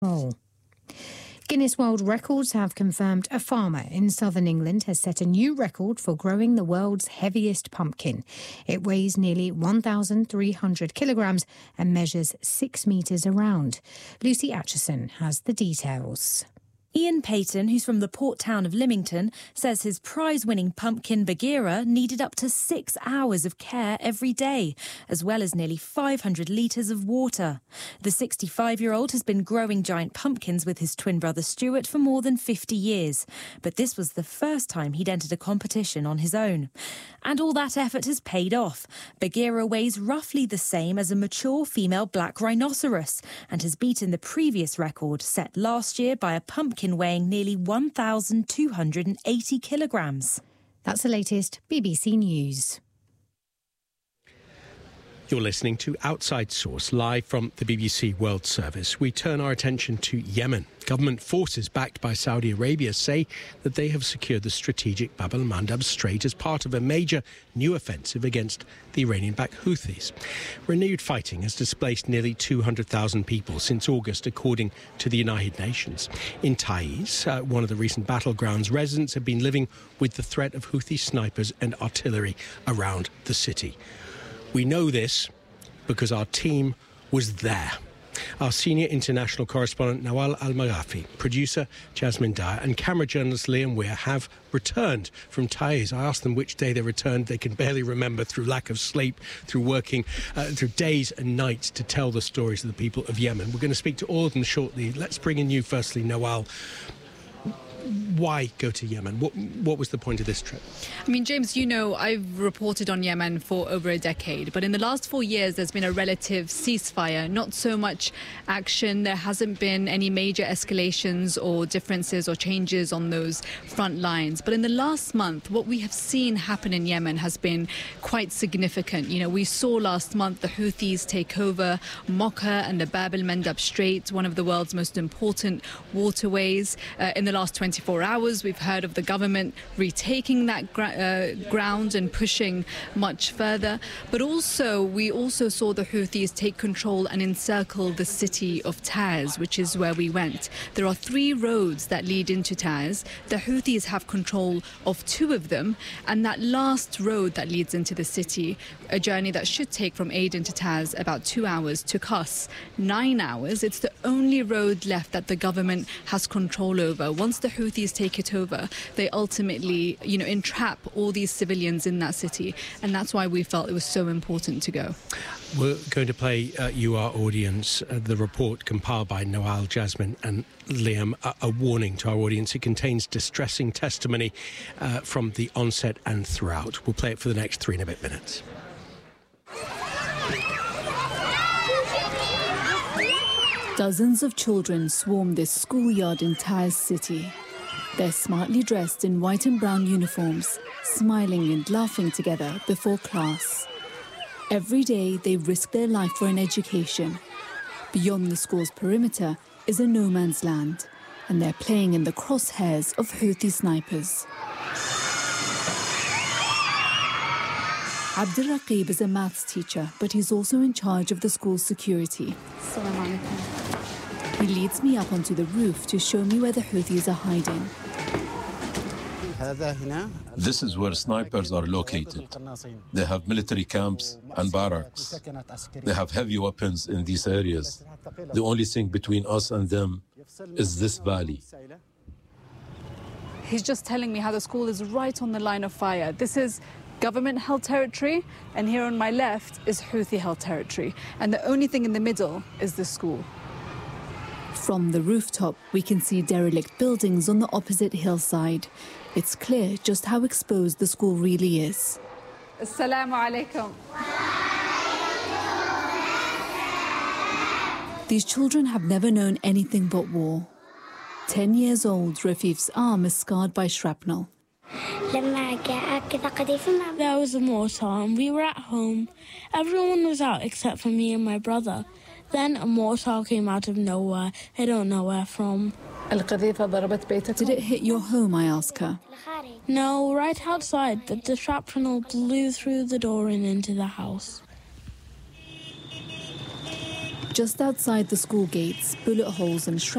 Oh. Guinness World Records have confirmed a farmer in southern England has set a new record for growing the world's heaviest pumpkin. It weighs nearly 1,300 kilograms and measures 6 metres around. Lucy Atchison has the details. Ian Payton, who's from the port town of Lymington, says his prize-winning pumpkin Bagheera needed up to 6 hours of care every day, as well as nearly 500 litres of water. The 65-year-old has been growing giant pumpkins with his twin brother Stuart for more than 50 years. But this was the first time he'd entered a competition on his own. And all that effort has paid off. Bagheera weighs roughly the same as a mature female black rhinoceros and has beaten the previous record set last year by a pumpkin weighing nearly 1,280 kilograms. That's the latest BBC News. You're listening to Outside Source, live from the BBC World Service. We turn our attention to Yemen. Government forces backed by Saudi Arabia say that they have secured the strategic Bab el-Mandab Strait as part of a major new offensive against the Iranian-backed Houthis. Renewed fighting has displaced nearly 200,000 people since August, according to the United Nations. In Taiz, one of the recent battlegrounds, residents have been living with the threat of Houthi snipers and artillery around the city. We know this because our team was there. Our senior international correspondent Nawal Al-Maghafi, producer Jasmine Dyer and camera journalist Liam Weir have returned from Taiz. I asked them which day they returned. They can barely remember through lack of sleep, through working, through days and nights to tell the stories of the people of Yemen. We're going to speak to all of them shortly. Let's bring in you firstly, Nawal. Why go to Yemen? What was the point of this trip? I mean, James, you know, I've reported on Yemen for over a decade, but in the last 4 years, there's been a relative ceasefire, not so much action. There hasn't been any major escalations or differences or changes on those front lines. But in the last month, what we have seen happen in Yemen has been quite significant. You know, we saw last month the Houthis take over Mocha and the Bab el-Mandab Strait, one of the world's most important waterways. In the last 24 hours, we've heard of the government retaking that ground and pushing much further. But also, we also saw the Houthis take control and encircle the city of Taiz, which is where we went. There are 3 roads that lead into Taiz. The Houthis have control of 2 of them. And that last road that leads into the city, a journey that should take from Aden to Taiz about 2 hours, took us 9 hours. It's the only road left that the government has control over. Once the Houthis take it over, they ultimately, you know, entrap all these civilians in that city. And that's why we felt it was so important to go. We're going to play you, our audience, the report compiled by Nawal, Jasmine and Liam, a warning to our audience. It contains distressing testimony from the onset and throughout. We'll play it for the next 3 and a bit minutes. Dozens of children swarm this schoolyard in Taiz city. They're smartly dressed in white and brown uniforms, smiling and laughing together before class. Every day they risk their life for an education. Beyond the school's perimeter is a no man's land, and they're playing in the crosshairs of Houthi snipers. Abdul Raqib is a maths teacher, but he's also in charge of the school's security. He leads me up onto the roof to show me where the Houthis are hiding. This is where snipers are located. They have military camps and barracks. They have heavy weapons in these areas. The only thing between us and them is this valley. He's just telling me how the school is right on the line of fire. This is government-held territory, and here on my left is Houthi-held territory. And the only thing in the middle is the school. From the rooftop, we can see derelict buildings on the opposite hillside. It's clear just how exposed the school really is. Assalamu alaikum. These children have never known anything but war. 10 years old, Rafif's arm is scarred by shrapnel. There was a mortar and we were at home. Everyone was out except for me and my brother. Then a mortar came out of nowhere. I don't know where from. Did it hit your home, I ask her. No, right outside, but the shrapnel blew through the door and into the house. Just outside the school gates, bullet holes and shrapnel